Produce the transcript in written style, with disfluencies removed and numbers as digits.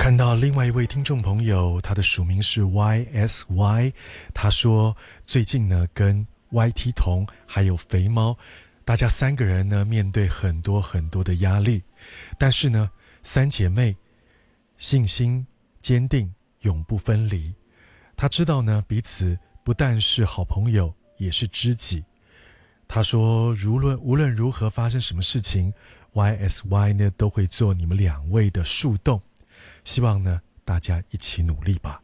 看到另外一位听众朋友，他的署名是 YSY， 他说最近呢跟 YT 童还有肥猫，大家3个人呢面对很多很多的压力，但是呢3姐妹信心坚定，永不分离。他知道呢彼此不但是好朋友，也是知己。他说无论如何发生什么事情， YSY 呢都会做你们2位的树洞，希望呢大家一起努力吧。